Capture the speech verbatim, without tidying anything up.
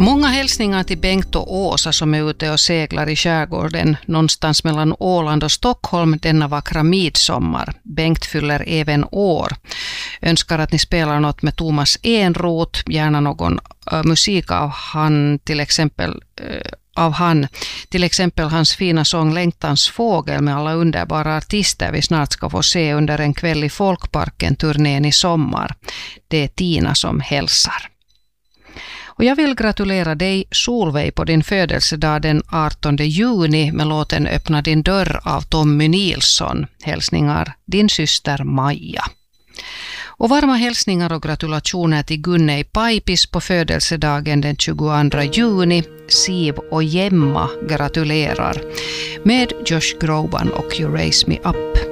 Många hälsningar till Bengt och Åsa som är ute och seglar i skärgården någonstans mellan Åland och Stockholm denna vackra midsommar. Bengt fyller även år. Önskar att ni spelar något med Thomas Enroth, gärna någon uh, musik av han till exempel uh, av han, till exempel hans fina sång Längtans fågel med alla underbara artister vi snart ska få se under en kväll i Folkparken turnén i sommar. Det är Tina som hälsar. Och jag vill gratulera dig Solveig på din födelsedag den artonde juni med låten Öppna din dörr av Tommy Nilsson. Hälsningar din syster Maja. Och varma hälsningar och gratulationer till Gunne i Paipis på födelsedagen den tjugoandra juni. Siv och Gemma gratulerar med Josh Groban och You Raise Me Up.